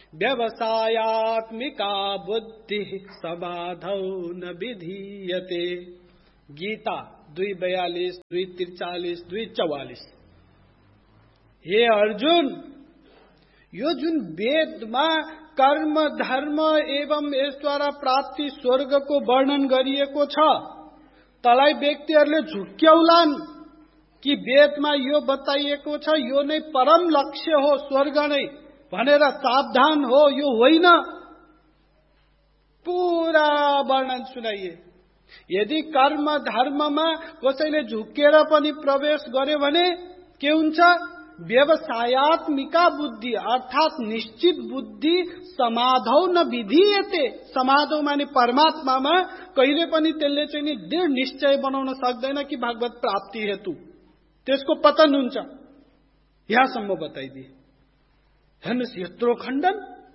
व्यवसायात्मिका बुद्धि समाधौ न विधीयते। गीता 2:42, 2:43, 2:44। हे अर्जुन, यो जुन वेदमा कर्म धर्म एवं यसद्वारा प्राप्ति स्वर्गको वर्णन गरिएको छ, तलाई व्यक्तिहरूले झुक्क्याउलान् कि वेदमा यो बताइएको छ यो नै परम लक्ष्य हो, स्वर्ग नै भनेर सावधान हो। यो होइन। पूरा वर्णन सुनाइए। यदि कर्म धर्ममा कसैले झुक्केर पनि प्रवेश गर्यो भने के हुन्छ? व्यवसायात्मिका बुद्धि अर्थात निश्चित बुद्धि समाधौ न विधीयते। समाधौ माने परमात्मामा कहिले पनि त्यसले चाहिँ नि दृढ निश्चय बनाउन सक्दैन कि भगवत प्राप्ति हेतु। त्यसको पतन हुन्छ। यहाँसम्म बताइदिए। हेर्नुस्, यत्रो खण्डन।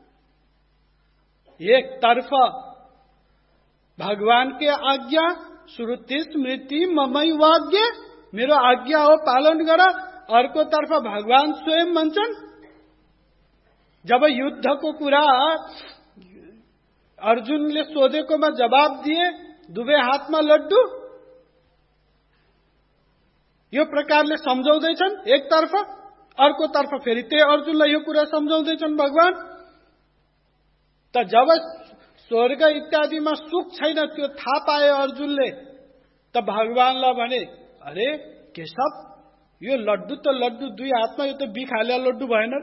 एक तर्फ भगवान के आज्ञा, श्रुति स्मृति ममैवाज्ञा, मेरो आज्ञा हो पालन गर। अर्को तर्फ भगवान स्वयं भन्छन्, जब युद्धको कुरा अर्जुनले सोधेकोमा जवाब दिए, दुवै हातमा लड्डु, यो प्रकारले सम्झाउँदैछन् एक तर्फ। अर्को तर्फ फेरि त्यही अर्जुनलाई यो कुरा सम्झाउँदैछन् भगवान। त जब स्वर्ग इत्यादिमा सुख छैन त्यो थाहा पाए अर्जुनले, त भगवानलाई भने, अरे केशव, यो लड्डु त लड्डु दुई हातमा, यो त बिखाल्या लड्डु भएन।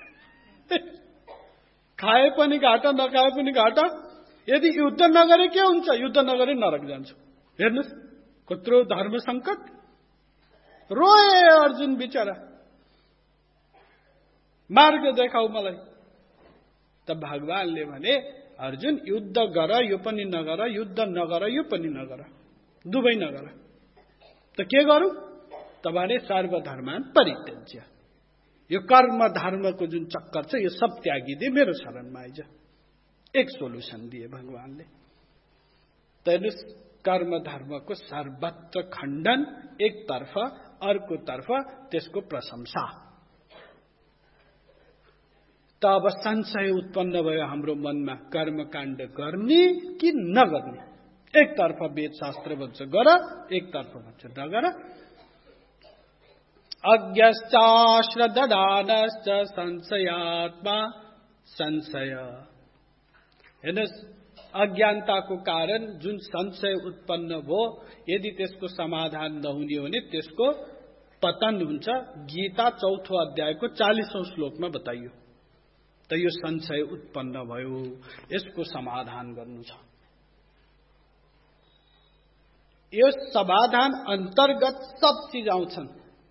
खाए पनि घाटा, नखाए पनि घाटा। यदि युद्ध नगरे के हुन्छ? युद्ध नगरे नरक जान्छ। हेर्नुस् कत्रो धर्म संकट। रोए अर्जुन बिचरा, मार्ग देखाऊ मलाई। त भगवानले भने, अर्जुन युद्ध गर यो पनि नगर, युद्ध नगर यो पनि नगर, दुवै नगर। त के गरौं? त भने सर्वधर्मान परित्यज्य। यो कर्म धर्मको जुन चक्कर छ यो सब त्यागिदे, मेरो शरणमा आइज। एक सोलुसन दिए भगवानले। त हेर्नुस्, कर्म धर्मको सर्वत्र खण्डन एक तर्फ, अर्को तर्फ त्यसको प्रशंसा। त अब संशय उत्पन्न भयो हाम्रो मनमा, कर्मकाण्ड गर्ने कि नगर्ने। एक तर्फ वेद शास्त्र भन्छ गर, एक तर्फ भन्छ नगर। अज्ञश्चाश्रददानश्च संशयात्मा संशय। हेर्नुस्, अज्ञानताको कारण जुन संशय उत्पन्न भयो, यदि त्यसको समाधान नहुने हो भने त्यसको पतन हुन्छ। गीता 4औं अध्यायको 40औं श्लोकमा बताइयो। त यो संशय उत्पन्न भयो, यसको समाधान गर्नु छ। यो समाधान अन्तर्गत सब चीज आउँछन्।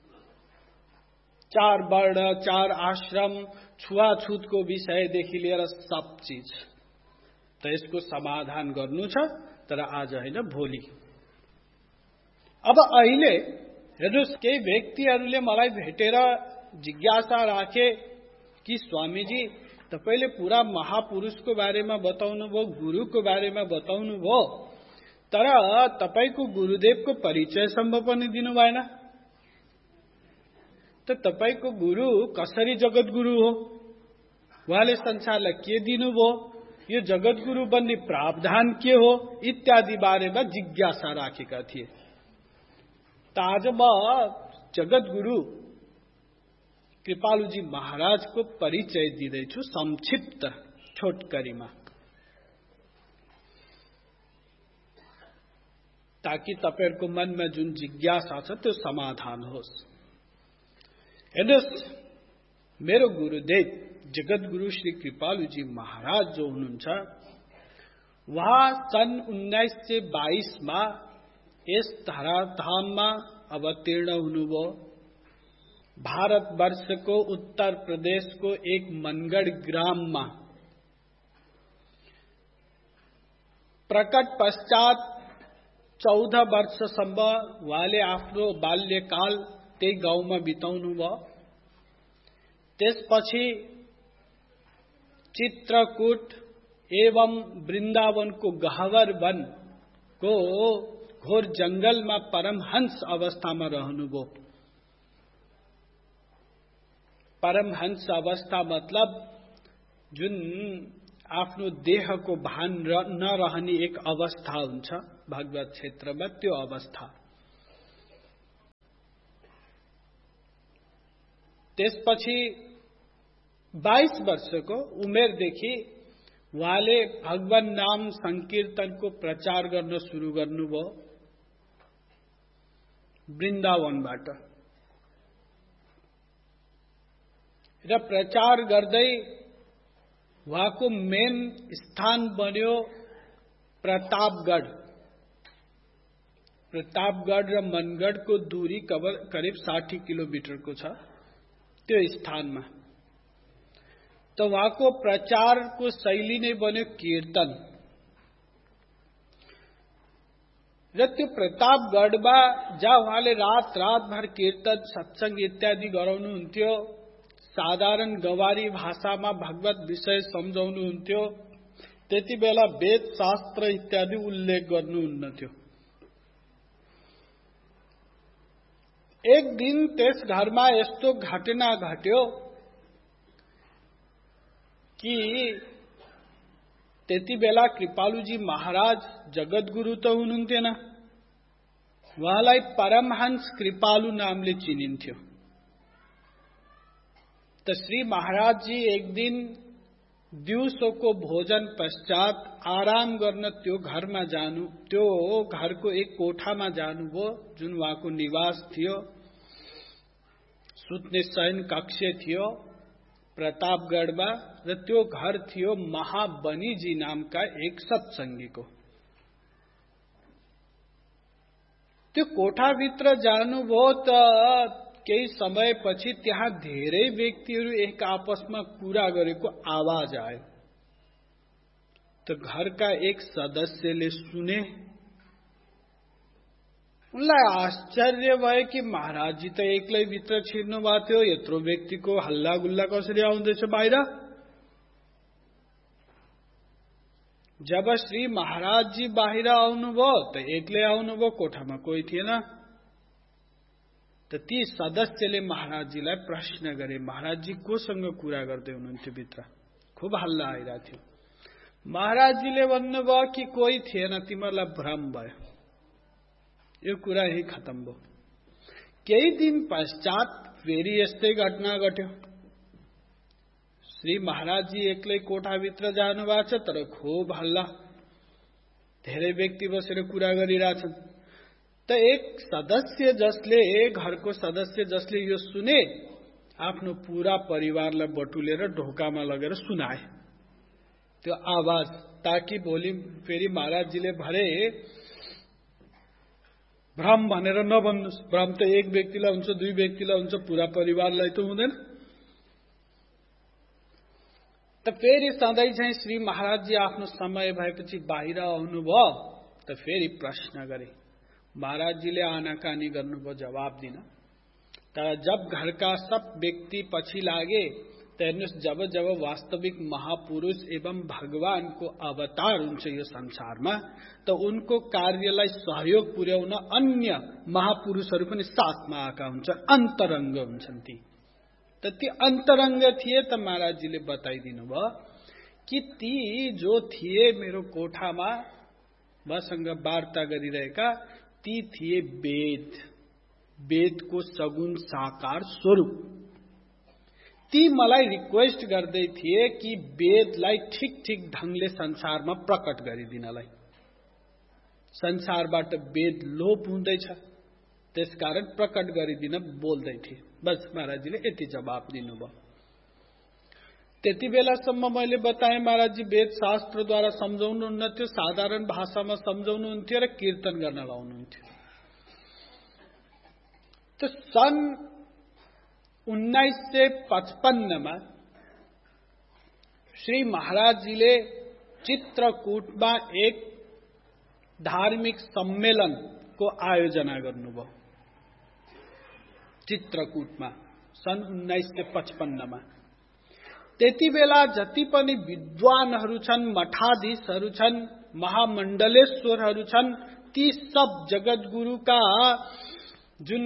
4 वर्ण, 4 आश्रम, छुवाछुतको विषयदेखि लिएर सब चीज। त यसको समाधान गर्नु छ, तर आज होइन, भोलि। अब अहिले हेर्नुस्, केही व्यक्तिहरूले मलाई भेटेर जिज्ञासा राखे कि स्वामीजी तपाईले पूरा महापुरुषको बारेमा बताउनु भयो, गुरुको बारेमा बताउनु भयो, तर तपाईको गुरुदेवको परिचयसम्म पनि दिनु भएन। त तपाईको गुरु कसरी जगतगुरु हो? उहाँले संसारलाई के दिनुभयो? यो जगतगुरु बन्ने प्रावधान के हो? इत्यादि बारेमा जिज्ञासा राखेका थिए। त आज म जगतगुरु कृपालुजी महाराजको परिचय दिँदैछु संक्षिप्त छोटकरीमा, ताकि तपाईहरुको मनमा जुन जिज्ञासा छ त्यो समाधान होस्। हेर्नुस्, मेरो गुरुदेव जगतगुरु श्री कृपालुजी महाराज जो हुनुहुन्छ, उहाँ सन् 1922 मा यस धराधाममा अवतीर्ण हुनुभयो। भारतवर्षको उत्तर प्रदेशको एक मनगढ़ ग्राममा। प्रकट पश्चात 14 वर्षसम्म उहाँले आफ्नो बाल्यकाल त्यही गाउँमा बिताउनु भयो। त्यसपछि चित्रकूट एवं वृन्दावनको गहवर वनको घोर जंगलमा परमहंस अवस्थामा रहनुभयो। परमहंस अवस्था मतलब जुन आफ्नो देहको भान नरहने एक अवस्था हुन्छ भागवत क्षेत्रमा, त्यो अवस्था। त्यसपछि 22 वर्षको उमेरदेखि उहाँले भगवान नाम संकीर्तनको प्रचार गर्न सुरु गर्नुभयो वृन्दावनबाट। र प्रचार गर्दै उहाँको मेन स्थान बन्यो प्रतापगढ़। प्रतापगढ़ र मनगढ़को दूरी करिब 60 किलोमिटरको छ। त्यो स्थानमा त उहाँको प्रचारको शैली नै बन्यो कीर्तन। र त्यो प्रतापगढ़मा जहाँ उहाँले रातभर कीर्तन सत्संग इत्यादि गराउनुहुन्थ्यो, साधारण गवारी भाषामा भगवत विषय सम्झाउनुहुन्थ्यो, त्यति बेला वेद शास्त्र इत्यादि उल्लेख गर्नुहुन्न थियो। एक दिन त्यस घरमा यस्तो घटना घट्यो कि त्यति बेला कृपालुजी महाराज जगतगुरु त हुनुहुन्थेन, उहाँलाई परमहंस कृपालु नामले चिनिन्थ्यो। त श्री महाराज जी एक दिन दिउँसोको भोजन पश्चात आराम गर्न त्यो घरमा जानु, त्यो घरको एक कोठामा जानुभयो जुन उहाँको निवास थियो, सुत्ने शयन कक्ष थियो प्रतापगढ़मा। र त्यो घर थियो महाबनीजी नामका एक सत्संगीको। त्यो कोठाभित्र जानुभयो त केही समयपछि त्यहाँ धेरै व्यक्तिहरू एक आपसमा कुरा गरेको आवाज आयो। त घरका एक सदस्यले सुने। उनलाई आश्चर्य भयो कि महाराजजी त एक्लै भित्र छिर्नु भएको थियो, यत्रो व्यक्तिको हल्ला गुल्ला कसरी आउँदैछ बाहिर। जब श्री महाराजजी बाहिर आउनुभयो त एक्लै आउनुभयो, कोठामा कोही थिएन। त ती सदस्यले महाराजजीलाई प्रश्न गरे, महाराजजी कोसँग कुरा गर्दै हुनुहुन्थ्यो भित्र? खुब हल्ला आइरहेको थियो। महाराजजीले भन्नुभयो कि कोही थिएन, तिमीहरूलाई भ्रम भयो। यो कुरा यही खत्म भयो। केही दिन पश्चात फेरि यस्तै घटना घट्यो। श्री महाराजजी एक्लै कोठाभित्र जानु भएको छ, तर खुब हल्ला, धेरै व्यक्ति बसेर कुरा गरिरहेछन्। त एक सदस्य जसले, घरको सदस्य जसले यो सुने, आफ्नो पूरा परिवारलाई बटुलेर ढोकामा लगेर सुनाए त्यो आवाज, ताकि भोलि फेरि महाराजजीले भरे भ्रम भनेर नभन्नुस्। भ्रम त एक व्यक्तिलाई हुन्छ, दुई व्यक्तिलाई हुन्छ, पूरा परिवारलाई त हुँदैन। त फेरि सधैँ चाहिँ श्री महाराजजी आफ्नो समय भएपछि बाहिर आउनुभयो त फेरि प्रश्न गरे। महाराजजीले आनाकानी गर्नुभयो जवाब दिन। तर जब घरका सब व्यक्ति पछि लागे त हेर्नुस्, जब जब वास्तविक महापुरुष एवं भगवानको अवतार हुन्छ यो संसारमा, त उनको कार्यलाई सहयोग पुर्याउन अन्य महापुरुषहरू पनि साथमा आएका हुन्छन्, अन्तरङ्ग हुन्छन् ती। त ती अन्तरङ्ग थिए। त महाराजजीले बताइदिनु भयो कि ती जो थिए मेरो कोठामा मसँग वार्ता गरिरहेका, ती थिए वेद, वेदको सगुण साकार स्वरूप। ती मलाई रिक्वेस्ट गर्दै थिए कि वेदलाई ठीक ठीक ढंगले संसारमा प्रकट गरिदिनलाई। संसारबाट वेद लोप हुँदैछ, त्यसकारण प्रकट गरिदिन बोल्दै थिए। बस महाराजजीले यति जवाब दिनुभयो। त्यति बेलासम्म मैले बताएँ महाराजजी वेद शास्त्रद्वारा सम्झाउनुहुन्न थियो, साधारण भाषामा सम्झाउनुहुन्थ्यो र कीर्तन गर्न लाउनुहुन्थ्यो। त सन् 1955 मा श्री महाराजजीले चित्रकूटमा एक धार्मिक सम्मेलनको आयोजना गर्नुभयो। चित्रकूटमा सन् 1955 मा त्यति बेला जति पनि विद्वानहरू छन्, मठाधीशहरू छन्, महामण्डलेश्वरहरू छन्, ती सब जगतगुरुका जुन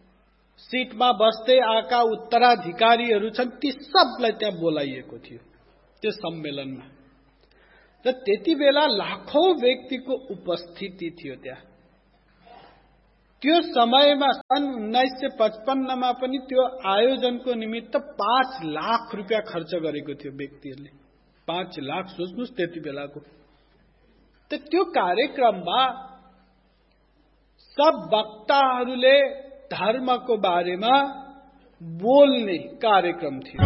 सीटमा बस्दै आएका उत्तराधिकारीहरू छन्, ती सबलाई त्यहाँ बोलाइएको थियो। त्यो सम्मेलनमा। र त्यति बेला लाखौं व्यक्तिको उपस्थिति थियो त्यहाँ। त्यो समयमा सन् 1955 पनि त्यो आयोजनको निमित्त 5 लाख रुपियाँ खर्च गरेको थियो व्यक्तिहरूले। 5 लाख सोच्नुस् त्यति बेलाको। त्यो कार्यक्रममा सब वक्ताहरूले धर्मको बारेमा बोल्ने कार्यक्रम थियो।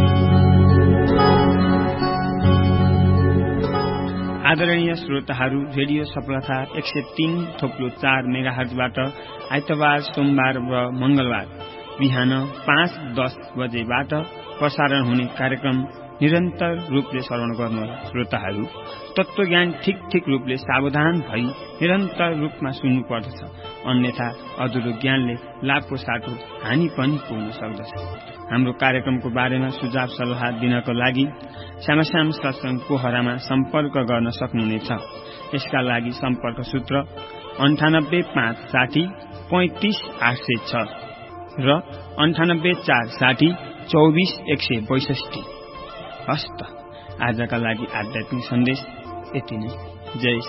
आदरणीय श्रोताहरू, रेडियो सफलता 103.4 मेगाहर्जबाट आइतबार, सोमबार र मंगलबार बिहान 5:10 बजेबाट प्रसारण हुने कार्यक्रम निरन्तर रूपले श्रवण गर्नुहोला। श्रोताहरू, तत्त्वज्ञान ठीक रूपले सावधान भई निरन्तर रूपमा सुन्नु पर्दछ, अन्यथा अधुरो ज्ञानले लाभको साटो हानि पनि पुग्न सक्दछ। हाम्रो कार्यक्रमको बारेमा सुझाव सल्लाह दिनको लागि श्यामश्याम सत्संग पोखरामा सम्पर्क गर्न सक्नुहुनेछ। यसका लागि सम्पर्क सूत्र 9856 35806 र 9846 24162। हस्त आजका लागि आध्यात्मिक सन्देश यति नै। जय